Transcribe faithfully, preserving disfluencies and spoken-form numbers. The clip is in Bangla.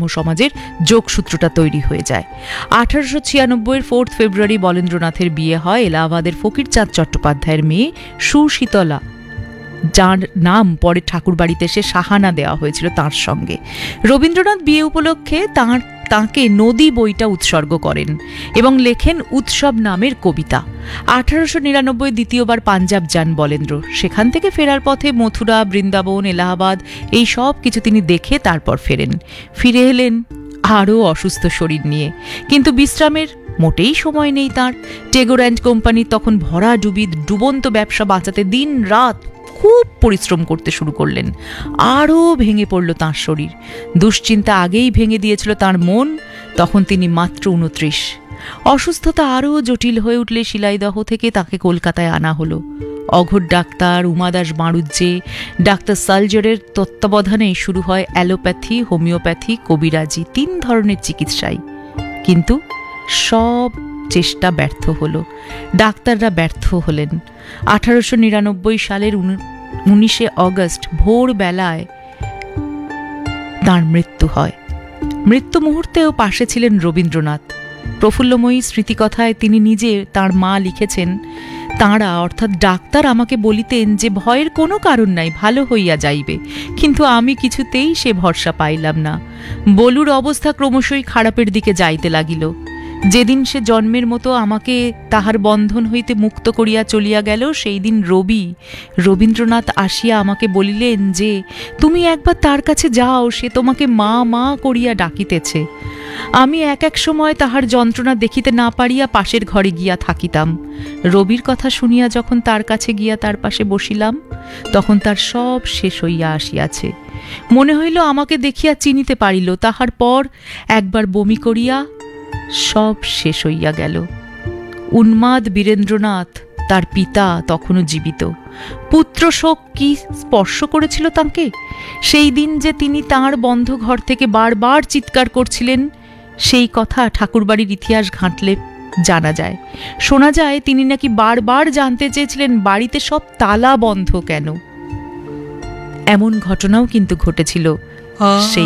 ব্রাহ্ম সমাজের যোগসূত্রটা তৈরি হয়ে যায়। আঠারোশো ছিয়ানব্বইয়ের ফোর্থ ফেব্রুয়ারি বলেন্দ্রনাথের বিয়ে হয় এলাহাবাদের ফকিরচাঁদ চট্টোপাধ্যায়ের মেয়ে সুশীতলা, যার নাম পরে ঠাকুরবাড়িতে এসে সাহানা দেওয়া হয়েছিল তাঁর সঙ্গে। রবীন্দ্রনাথ বিয়ে উপলক্ষে তাঁর তাঁকে নদী বইটা উৎসর্গ করেন এবং লেখেন উৎসব নামের কবিতা। আঠারোশো নিরানব্বই দ্বিতীয়বার পাঞ্জাব যান বলেন্দ্র। সেখান থেকে ফেরার পথে মথুরা, বৃন্দাবন, এলাহাবাদ এই সব কিছু তিনি দেখে তারপর ফেরেন। ফিরে এলেন আরও অসুস্থ শরীর নিয়ে, কিন্তু বিশ্রামের মোটেই সময় নেই তাঁর। টেগোর অ্যান্ড কোম্পানি তখন ভরা ডুবি ডুবন্ত ব্যবসা বাঁচাতে দিন রাত খুব পরিশ্রম করতে শুরু করলেন। আরও ভেঙে পড়ল তাঁর শরীর। দুশ্চিন্তা আগেই ভেঙে দিয়েছিল তাঁর মন। তখন তিনি মাত্র উনত্রিশ। অসুস্থতা আরও জটিল হয়ে উঠলে শিলাইদহ থেকে তাকে কলকাতায় আনা হলো। অঘোর ডাক্তার উমাদাস বাড়ুজ্জে, ডাক্তার সালজারের তত্ত্বাবধানে শুরু হয় অ্যালোপ্যাথি, হোমিওপ্যাথি, কবিরাজি, তিন ধরনের চিকিৎসাই। কিন্তু সব চেষ্টা ব্যর্থ হলো। ডাক্তাররা ব্যর্থ হলেন। আঠারোশো নিরানব্বই সালের উনিশে অগস্ট ভোরবেলায় তাঁর মৃত্যু হয়। মৃত্যু মুহূর্তেও পাশে ছিলেন রবীন্দ্রনাথ। প্রফুল্লময়ী স্মৃতিকথায় তিনি নিজে তাঁর মা লিখেছেন, তাঁরা অর্থাৎ ডাক্তার আমাকে বলিতেন যে ভয়ের কোনো কারণ নাই, ভালো হইয়া যাইবে, কিন্তু আমি কিছুতেই সে ভরসা পাইলাম না। বলুর অবস্থা ক্রমশই খারাপের দিকে যাইতে লাগিল। যেদিন সে জন্মের মতো আমাকে তাহার বন্ধন হইতে মুক্ত করিয়া চলিয়া গেল, সেই দিন রবি রবীন্দ্রনাথ আসিয়া আমাকে বলিলেন যে তুমি একবার তার কাছে যাও, সে তোমাকে মা মা করিয়া ডাকিতেছে। আমি এক এক সময় তাহার যন্ত্রণা দেখিতে না পারিয়া পাশের ঘরে গিয়া থাকিতাম। রবির কথা শুনিয়া যখন তার কাছে গিয়া তার পাশে বসিলাম, তখন তার সব শেষ হইয়া আসিয়াছে। মনে হইল আমাকে দেখিয়া চিনিতে পারিল। তাহার পর একবার বমি করিয়া সব শেষ হইয়া গেল। উন্মাদ বীরেন্দ্রনাথ তার পিতা তখনও জীবিত। পুত্র শোক কি স্পর্শ করেছিল তাঁকে? সেই দিন যে তিনি তাঁর বন্ধ ঘর থেকে বারবার চিৎকার করছিলেন, সেই কথা ঠাকুরবাড়ির ইতিহাস ঘাঁটলে জানা যায়। শোনা যায় তিনি নাকি বারবার জানতে চেয়েছিলেন বাড়িতে সব তালা বন্ধ কেন। এমন ঘটনাও কিন্তু ঘটেছিল সেই